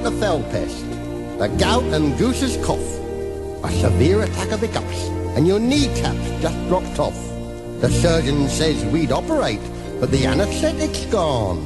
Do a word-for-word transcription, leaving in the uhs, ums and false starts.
got the fell pest, the gout and goose's cough, a severe attack of hiccups, and your kneecaps just dropped off. The surgeon says we'd operate, but the anaesthetic's gone.